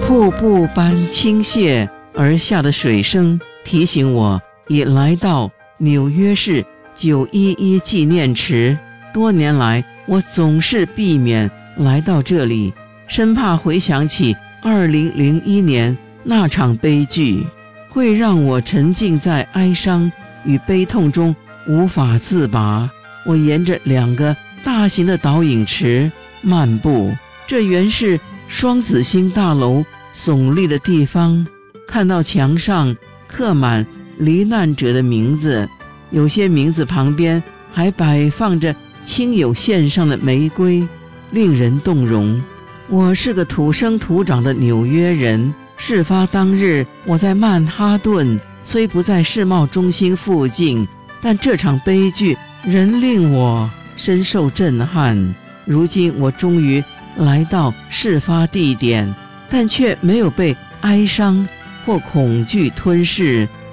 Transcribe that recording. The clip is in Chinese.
瀑布般倾泻而下的水声提醒我已来到纽约市911纪念池。多年来，我总是避免来到这里，生怕回想起2001年那场悲剧，会让我沉浸在哀伤与悲痛中无法自拔。我沿着2个大型的导引池漫步，这原是双子星大楼耸立的地方，看到墙上刻满罹难者的名字，有些名字旁边还摆放着亲友献上的玫瑰，令人动容。我是个土生土长的纽约人，事发当日我在曼哈顿，虽不在世贸中心附近，但这场悲剧仍令我深受震撼。如今我终于来到事发地点，但却没有被哀伤或恐惧吞噬，